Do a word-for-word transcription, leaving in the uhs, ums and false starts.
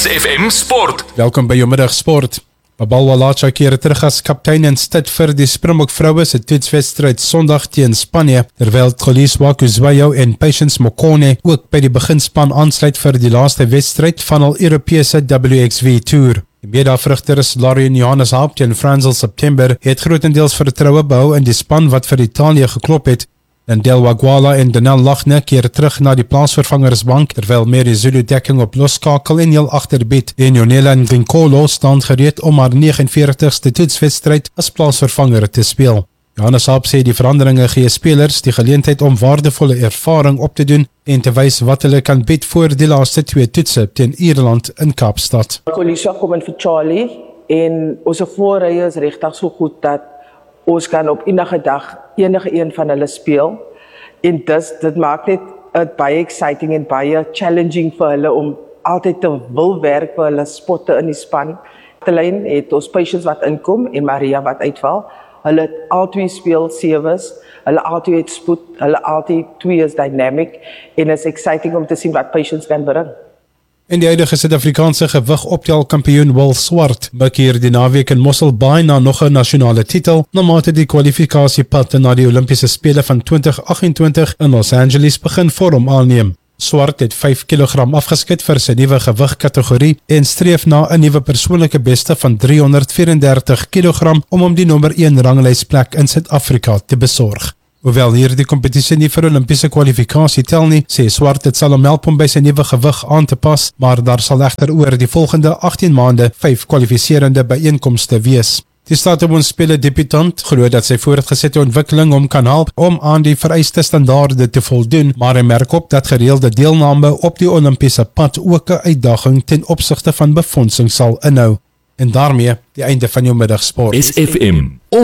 S F M Sport. Welkom by jou middag sport. Babalwalacha keer terug as kaptein en stit vir die Springbok vroue se toetswedstryd Sondag teen Spanje, terwyl Txolisa Kuzwayo en Patience Mokone ook by die beginspan aansluit vir die laaste wedstryd van al Europese W X V Tour. Die medeafrigters Laurie en Johannes Haupt en Franzel September het grotendeels vertroue behou in die span wat vir Italië geklop het. Ndel Wagwala en Danel Lachne keer terug na die plaasvervangersbank, terwyl Mary Zulu dekking op loskakel en heel agterbied. En Jonela Nginkolo staan gereed om haar negenenveertigste toetswedstryd as plaasvervanger te speel. Johannes Haupt sê die veranderinge gee spelers die geleentheid om waardevolle ervaring op te doen en te wys wat hulle kan bied voor die laaste twee toetse teen Ierland in Kaapstad. Txolisa kom in vir Charlie en ons voorrye is regtig so goed dat ons kan op enige dag enige een van hulle speel en dis, dit maak net het baie exciting en baie challenging vir hulle om altyd te wil werk vir hulle spotte in die span. Terlyn het ons Patience wat inkom en Maria wat uitval. Hulle het al twee speel sewes, hulle al twee het spoed, hulle al twee is dynamic en is exciting om te sien wat Patience kan bring. En die huidige Suid-Afrikaanse gewigoptelkampioen Will Swart buig hier die naweek in Mossel Bay na nog 'n nasionale titel, na mate die kwalifikasiepad na die Olimpiese Spele van twintig agt-en-twintig in Los Angeles begin vorm aanneem. Swart het vyf kilogram afgeskit vir sy nuwe gewigkategorie en streef na 'n nuwe persoonlike beste van driehonderdvierendertig kilogram om hom die nommer een ranglysplek in Suid-Afrika te besorg. Hoewel hier die kompetisie nie vir Olimpiese kwalifikasie tel nie, sê Swart dit sal hom help om by sy nuwe gewig aan te pas, maar daar sal egter oor die volgende agttien maande vyf kwalifiserende byeenkomste wees. Die Staatsbondspele debutant glo dat sy voortgesette ontwikkeling hom kan help om aan die vereiste standaarde te voldoen, maar hy merk op dat gereelde deelname op die Olimpiese pad ook 'n uitdaging ten opsigte van befondsing sal inhou. En daarmee die einde van jou middagsport. S F M